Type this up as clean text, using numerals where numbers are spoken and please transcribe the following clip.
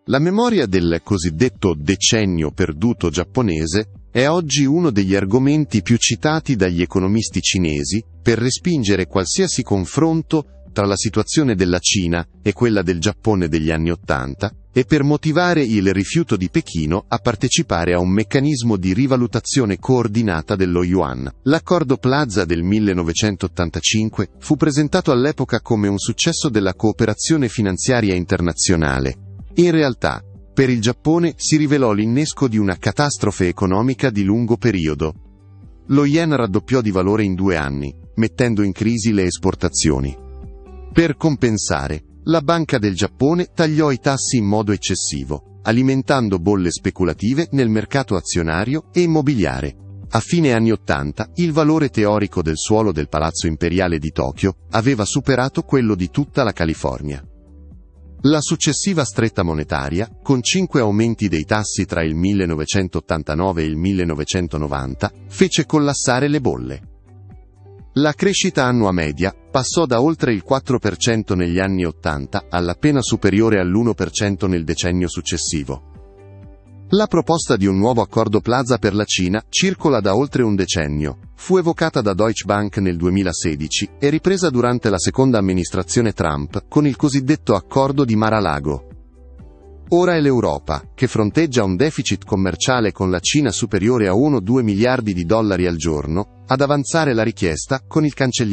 La memoria del cosiddetto decennio perduto giapponese è oggi uno degli argomenti più citati dagli economisti cinesi per respingere qualsiasi confronto tra la situazione della Cina e quella del Giappone degli anni '80 e per motivare il rifiuto di Pechino a partecipare a un meccanismo di rivalutazione coordinata dello yuan. L'accordo Plaza del 1985 fu presentato all'epoca come un successo della cooperazione finanziaria internazionale. In realtà, per il Giappone si rivelò l'innesco di una catastrofe economica di lungo periodo. Lo yen raddoppiò di valore in 2 anni, mettendo in crisi le esportazioni. Per compensare, la Banca del Giappone tagliò i tassi in modo eccessivo, alimentando bolle speculative nel mercato azionario e immobiliare. A fine anni '80, il valore teorico del suolo del Palazzo Imperiale di Tokyo aveva superato quello di tutta la California. La successiva stretta monetaria, con 5 aumenti dei tassi tra il 1989 e il 1990, fece collassare le bolle. La crescita annua media passò da oltre il 4% negli anni '80 all'appena superiore all'1% nel decennio successivo. La proposta di un nuovo accordo Plaza per la Cina circola da oltre un decennio, fu evocata da Deutsche Bank nel 2016 e ripresa durante la seconda amministrazione Trump con il cosiddetto accordo di Mar-a-Lago. Ora è l'Europa, che fronteggia un deficit commerciale con la Cina superiore a 1-2 miliardi di dollari al giorno, ad avanzare la richiesta con il cancelliere